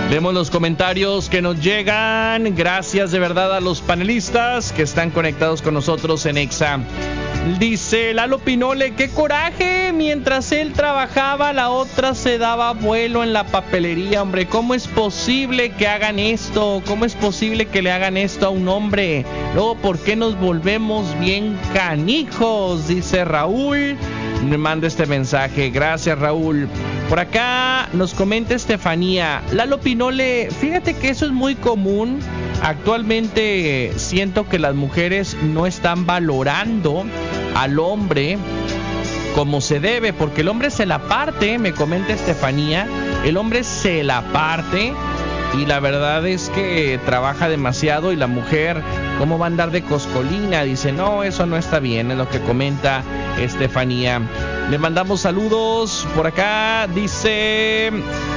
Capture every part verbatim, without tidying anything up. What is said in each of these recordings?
Vemos los comentarios que nos llegan. Gracias de verdad a los panelistas que están conectados con nosotros en Exa. Dice Lalo Pinole, qué coraje, mientras él trabajaba la otra se daba vuelo en la papelería. Hombre, ¿cómo es posible que hagan esto? ¿Cómo es posible que le hagan esto a un hombre? Luego, ¿por qué nos volvemos bien canijos? Dice Raúl, me manda este mensaje. Gracias, Raúl. Por acá nos comenta Estefanía, Lalo Pinole, fíjate que eso es muy común. Actualmente siento que las mujeres no están valorando al hombre como se debe, porque el hombre se la parte, me comenta Estefanía, el hombre se la parte y la verdad es que trabaja demasiado y la mujer, ¿cómo va a andar de coscolina? Dice, no, eso no está bien, es lo que comenta Estefanía. Le mandamos saludos por acá, dice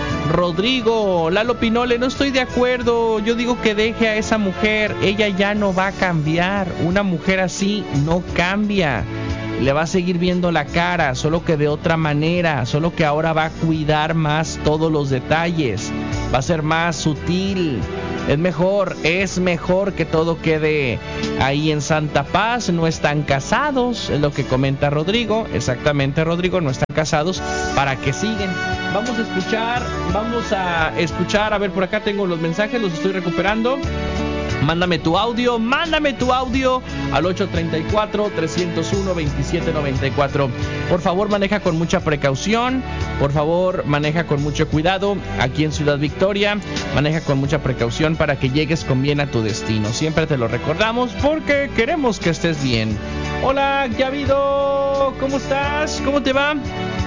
Rodrigo, Lalo Pinole, no estoy de acuerdo, yo digo que deje a esa mujer, ella ya no va a cambiar, una mujer así no cambia, le va a seguir viendo la cara, solo que de otra manera, solo que ahora va a cuidar más todos los detalles, va a ser más sutil. Es mejor, es mejor que todo quede ahí en santa paz. No están casados, es lo que comenta Rodrigo. Exactamente, Rodrigo, no están casados. ¿Para qué siguen? Vamos a escuchar, vamos a escuchar. A ver, por acá tengo los mensajes, los estoy recuperando. Mándame tu audio, mándame tu audio al ocho tres cuatro, tres cero uno, dos siete nueve cuatro. Por favor, maneja con mucha precaución. Por favor, maneja con mucho cuidado. Aquí en Ciudad Victoria, maneja con mucha precaución para que llegues con bien a tu destino. Siempre te lo recordamos porque queremos que estés bien. Hola, Yavido, ¿cómo estás? ¿Cómo te va?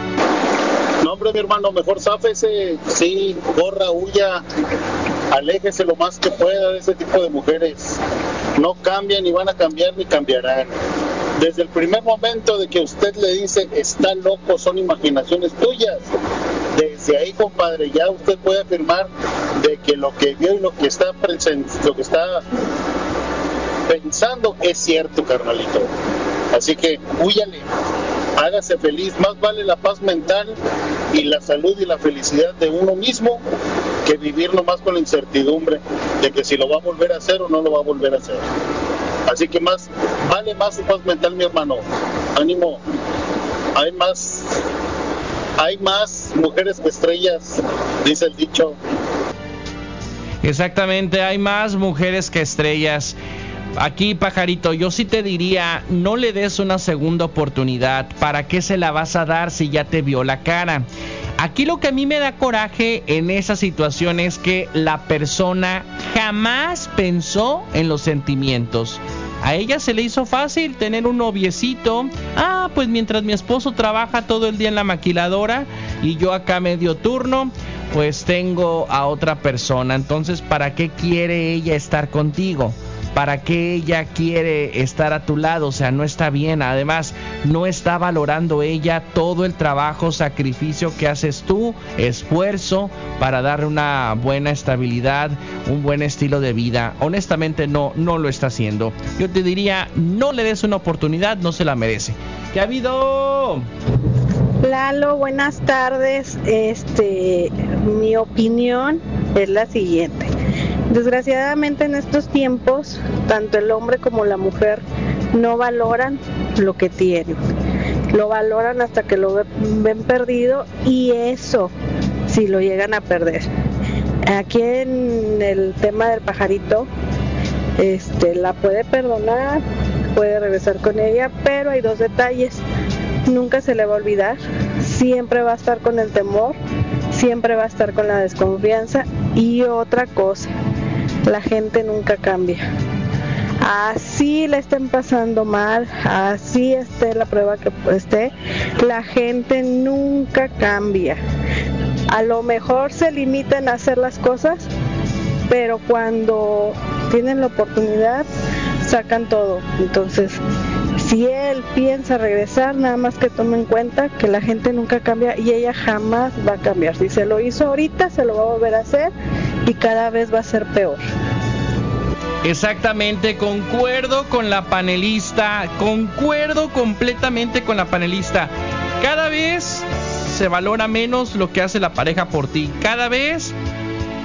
No, hombre, mi hermano, mejor záfese, sí, corra, huya, aléjese lo más que pueda de ese tipo de mujeres. No cambian, ni van a cambiar, ni cambiarán. Desde el primer momento de que usted le dice, está loco, son imaginaciones tuyas, desde ahí, compadre, ya usted puede afirmar de que lo que vio y lo que está present- lo que está pensando es cierto, carnalito. Así que, húyale. Hágase feliz, más vale la paz mental y la salud y la felicidad de uno mismo que vivir nomás con la incertidumbre de que si lo va a volver a hacer o no lo va a volver a hacer. Así que más vale más su paz mental, mi hermano. Ánimo. Hay más hay más mujeres que estrellas, dice el dicho. Exactamente, hay más mujeres que estrellas. Aquí, pajarito, yo sí te diría, no le des una segunda oportunidad. ¿Para qué se la vas a dar si ya te vio la cara? Aquí lo que a mí me da coraje en esa situación es que la persona jamás pensó en los sentimientos. A ella se le hizo fácil tener un noviecito. Ah, pues mientras mi esposo trabaja todo el día en la maquiladora y yo acá medio turno, pues tengo a otra persona. Entonces, ¿para qué quiere ella estar contigo? ¿Para qué ella quiere estar a tu lado? O sea, no está bien. Además, no está valorando ella todo el trabajo, sacrificio que haces tú, esfuerzo para darle una buena estabilidad, un buen estilo de vida. Honestamente, no, no lo está haciendo. Yo te diría, no le des una oportunidad, no se la merece. ¿Qué ha habido? Lalo, buenas tardes. Este, mi opinión es la siguiente. Desgraciadamente en estos tiempos, tanto el hombre como la mujer no valoran lo que tienen. Lo valoran hasta que lo ven perdido y eso si lo llegan a perder. Aquí en el tema del pajarito, este, la puede perdonar, puede regresar con ella, pero hay dos detalles. Nunca se le va a olvidar, siempre va a estar con el temor, siempre va a estar con la desconfianza. Y otra cosa, la gente nunca cambia. Así le estén pasando mal, así esté la prueba que esté, la gente nunca cambia. A lo mejor se limitan a hacer las cosas, pero cuando tienen la oportunidad, sacan todo. Entonces, si él piensa regresar, nada más que tome en cuenta que la gente nunca cambia y ella jamás va a cambiar. Si se lo hizo ahorita, se lo va a volver a hacer y cada vez va a ser peor. Exactamente, concuerdo con la panelista, concuerdo completamente con la panelista. Cada vez se valora menos lo que hace la pareja por ti. Cada vez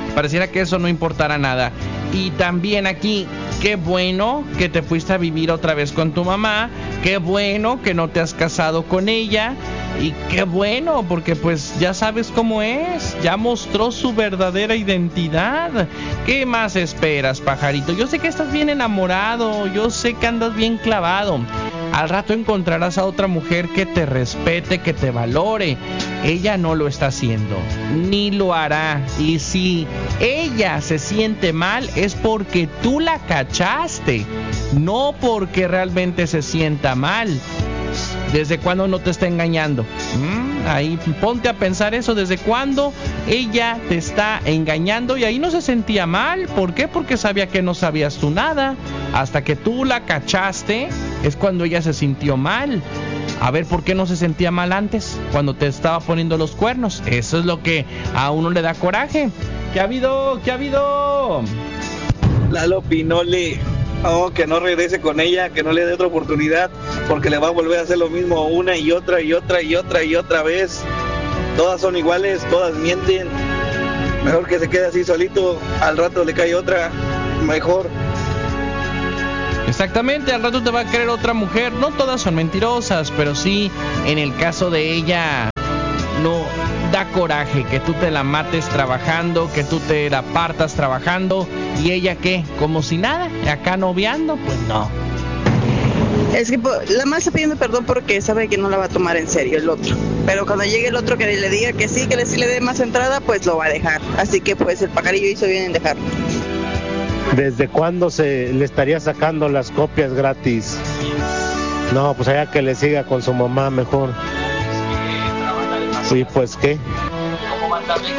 Pareciera que eso no importara nada. Y también aquí, qué bueno que te fuiste a vivir otra vez con tu mamá, qué bueno que no te has casado con ella, y qué bueno, porque pues ya sabes cómo es, ya mostró su verdadera identidad. ¿Qué más esperas, pajarito? Yo sé que estás bien enamorado, yo sé que andas bien clavado. Al rato encontrarás a otra mujer que te respete, que te valore. Ella no lo está haciendo, ni lo hará. Y si ella se siente mal, es porque tú la cachaste, no porque realmente se sienta mal. ¿Desde cuándo no te está engañando? ¿Mm? Ahí ponte a pensar eso. ¿Desde cuándo ella te está engañando? Y ahí no se sentía mal. ¿Por qué? Porque sabía que no sabías tú nada. Hasta que tú la cachaste es cuando ella se sintió mal. A ver, ¿por qué no se sentía mal antes? Cuando te estaba poniendo los cuernos. Eso es lo que a uno le da coraje. ¿Qué ha habido? ¿Qué ha habido? Lalo Pinole. Oh, que no regrese con ella, que no le dé otra oportunidad, porque le va a volver a hacer lo mismo una y otra y otra y otra y otra vez. Todas son iguales, todas mienten. Mejor que se quede así solito, al rato le cae otra, mejor. Exactamente, al rato te va a querer otra mujer. No todas son mentirosas, pero sí, en el caso de ella, no da coraje que tú te la mates trabajando, que tú te la partas trabajando, y ella ¿qué? Como si nada, acá noviando, pues no. Es que la más está pidiendo perdón porque sabe que no la va a tomar en serio el otro, pero cuando llegue el otro que le diga que sí, que le, sí le dé más entrada, pues lo va a dejar. Así que pues el pajarillo hizo bien en dejarlo. ¿Desde cuándo se le estaría sacando las copias gratis? No, pues allá que le siga con su mamá mejor. Y pues qué.